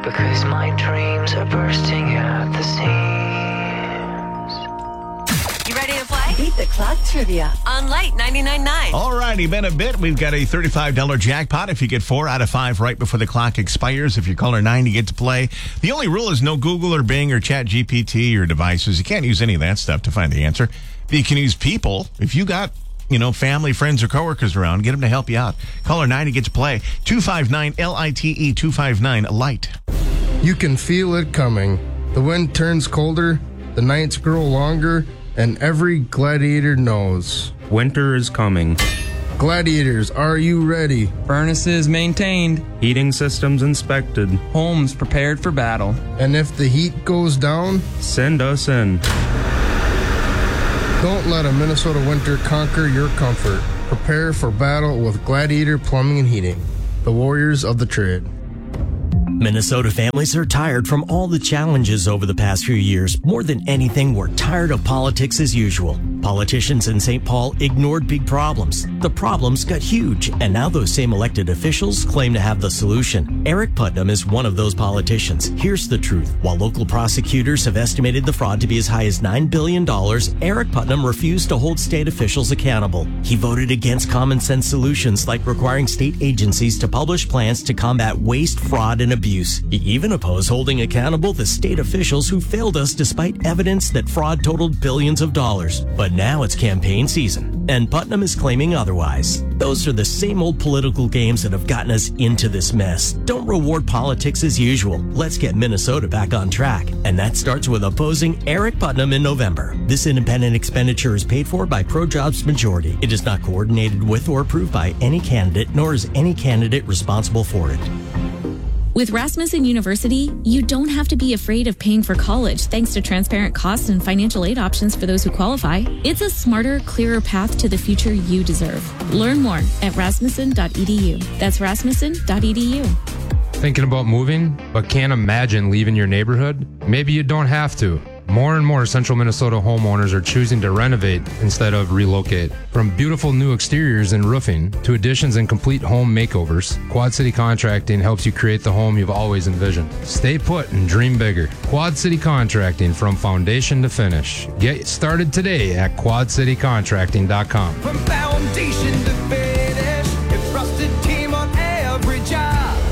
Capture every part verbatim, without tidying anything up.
because my dreams are bursting at the seams. You ready to play? Beat the Clock Trivia On Light ninety-nine point nine. All righty, been a bit. We've got a thirty-five dollars jackpot. If you get four out of five right before the clock expires, if you're caller nine, you get to play. The only rule is no Google or Bing or Chat G P T or devices. You can't use any of that stuff to find the answer. But you can use people. If you got, you know, family, friends, or coworkers around, get them to help you out. Caller nine, you get to play. two five nine L I T E, two five nine, light. You can feel it coming. The wind turns colder, the nights grow longer, and every gladiator knows. Winter is coming. Gladiators, are you ready? Furnaces maintained. Heating systems inspected. Homes prepared for battle. And if the heat goes down, Send us in. don't let a Minnesota winter conquer your comfort. Prepare for battle with Gladiator Plumbing and Heating, the warriors of the trade. Minnesota families are tired from all the challenges over the past few years. More than anything, we're tired of politics as usual. Politicians in Saint Paul ignored big problems. The problems got huge, and now those same elected officials claim to have the solution. Eric Putnam is one of those politicians. Here's the truth. While local prosecutors have estimated the fraud to be as high as nine billion dollars, Eric Putnam refused to hold state officials accountable. He voted against common sense solutions like requiring state agencies to publish plans to combat waste, fraud, and abuse. He even opposed holding accountable the state officials who failed us despite evidence that fraud totaled billions of dollars. But now it's campaign season, and Putnam is claiming otherwise. Those are the same old political games that have gotten us into this mess. Don't reward politics as usual. Let's get Minnesota back on track. And that starts with opposing Eric Putnam in November. This independent expenditure is paid for by ProJobs Majority. It is not coordinated with or approved by any candidate, nor is any candidate responsible for it. With Rasmussen University, you don't have to be afraid of paying for college thanks to transparent costs and financial aid options for those who qualify. It's a smarter, clearer path to the future you deserve. Learn more at rasmussen dot e d u. That's rasmussen dot e d u. Thinking about moving, but can't imagine leaving your neighborhood? Maybe you don't have to. More and more central Minnesota homeowners are choosing to renovate instead of relocate. From beautiful new exteriors and roofing to additions and complete home makeovers, Quad City Contracting helps you create the home you've always envisioned. Stay put and dream bigger. Quad City Contracting, from foundation to finish. Get started today at quad city contracting dot com. From foundation to finish, a trusted team on every job.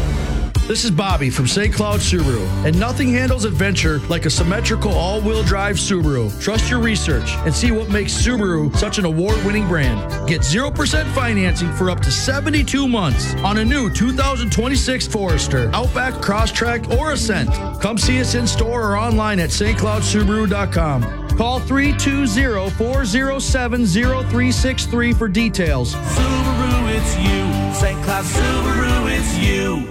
This is Bobby from Saint Cloud Subaru, and nothing handles adventure like a symmetrical all-wheel drive Subaru. Trust your research and see what makes Subaru such an award-winning brand. Get zero percent financing for up to seventy-two months on a new two thousand twenty-six Forester, Outback, Crosstrek, or Ascent. Come see us in store or online at st cloud subaru dot com. Call three two zero, four zero seven, zero three six three for details. Subaru, it's you. Saint Cloud Subaru, it's you.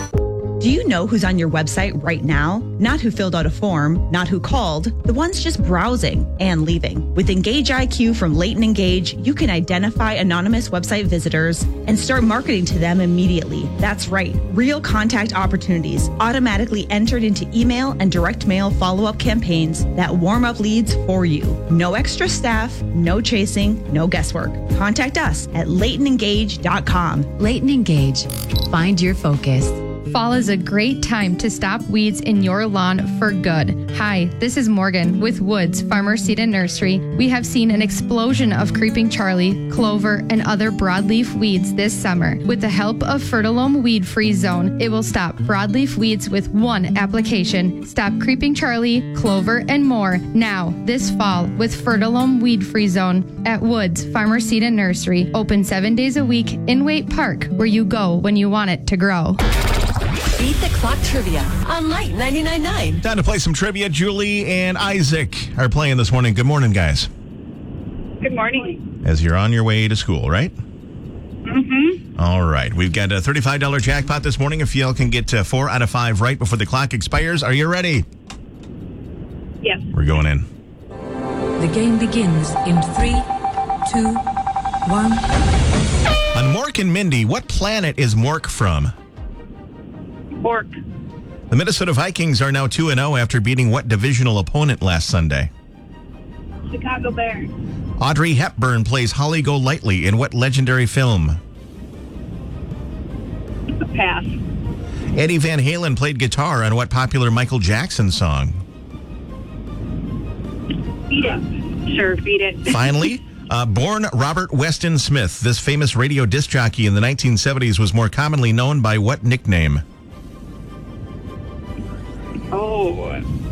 Do you know who's on your website right now? Not who filled out a form, not who called, the ones just browsing and leaving. With Engage I Q from Leighton Engage, you can identify anonymous website visitors and start marketing to them immediately. That's right, real contact opportunities automatically entered into email and direct mail follow-up campaigns that warm up leads for you. No extra staff, no chasing, no guesswork. Contact us at leighton engage dot com. Leighton Engage. Find your focus. Fall is a great time to stop weeds in your lawn for good. Hi, this is Morgan with Woods Farmer Seed and Nursery. We have seen an explosion of creeping Charlie, clover, and other broadleaf weeds this summer. With the help of Fertilome Weed Free Zone, it will stop broadleaf weeds with one application. Stop creeping Charlie, clover, and more now this fall with Fertilome Weed Free Zone at Woods Farmer Seed and Nursery. Open seven days a week in Waite Park, where you go when you want it to grow. Beat the Clock Trivia On Light ninety-nine point nine. Time to play some trivia. Julie and Isaac are playing this morning. Good morning, guys. Good morning. As you're on your way to school, right? Mm-hmm. All right. We've got a thirty-five dollars jackpot this morning. If y'all can get uh, four out of five right before the clock expires. Are you ready? Yes. We're going in. The game begins in three, two, one. On Mork and Mindy, what planet is Mork from? Bork. The Minnesota Vikings are now two and oh after beating what divisional opponent last Sunday? Chicago Bears. Audrey Hepburn plays Holly Golightly in what legendary film? Pass. Eddie Van Halen played guitar on what popular Michael Jackson song? Beat it. Sure, beat it. Finally, uh, born Robert Weston Smith, this famous radio disc jockey in the nineteen seventies was more commonly known by what nickname? Oh,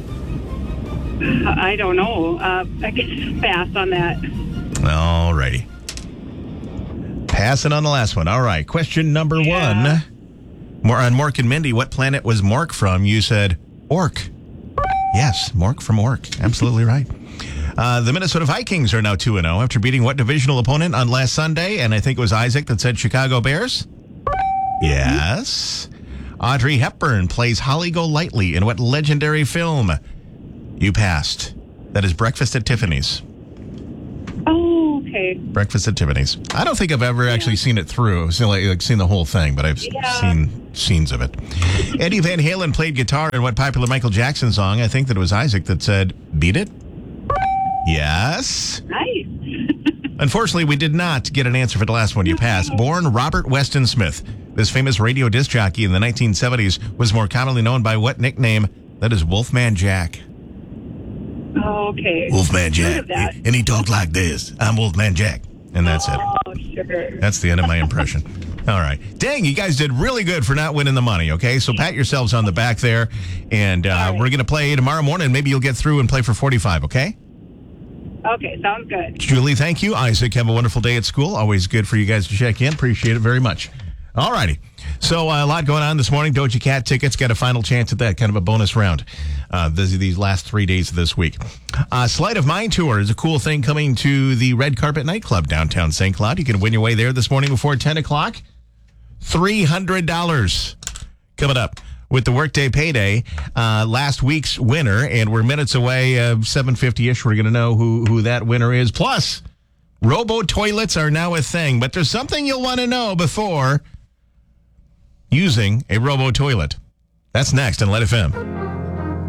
I don't know. Uh, I guess pass on that. All righty. Passing on the last one. All right. Question number Yeah. one. More on Mork and Mindy. What planet was Mork from? You said Ork. Yes, Mork from Ork. Absolutely right. Uh, the Minnesota Vikings are now two and oh after beating what divisional opponent on last Sunday? And I think it was Isaac that said Chicago Bears. Yes. Audrey Hepburn plays Holly Golightly in what legendary film? You passed. That is Breakfast at Tiffany's. Oh, okay. Breakfast at Tiffany's. I don't think I've ever actually seen it through. I've seen, like, like, seen the whole thing, but I've Yeah. seen scenes of it. Eddie Van Halen played guitar in what popular Michael Jackson song? I think that it was Isaac that said, Beat It? Yes. Nice. Unfortunately, we did not get an answer for the last one. You passed. Born Robert Weston Smith, this famous radio disc jockey in the nineteen seventies, was more commonly known by what nickname? That is Wolfman Jack. Oh, okay. Wolfman Heard Jack. of that. And he talked like this. I'm Wolfman Jack. And that's it. Oh, sure. That's the end of my impression. All right. Dang, you guys did really good for not winning the money, okay? So pat yourselves on the back there. And uh, right. we're going to play tomorrow morning. Maybe you'll get through and play for forty-five, okay? Okay, sounds good. Julie, thank you. Isaac, have a wonderful day at school. Always good for you guys to check in. Appreciate it very much. All righty. So uh, a lot going on this morning. Doja Cat tickets got a final chance at that, kind of a bonus round uh, this, these last three days of this week. Uh, Sleight of Mind Tour is a cool thing coming to the Red Carpet Nightclub downtown Saint Cloud. You can win your way there this morning before ten o'clock. three hundred dollars coming up with the Workday Payday. Uh, last week's winner, and we're minutes away, uh, seven fifty-ish. We're going to know who, who that winner is. Plus, robo-toilets are now a thing, but there's something you'll want to know before using a robo-toilet. That's next on Let F M.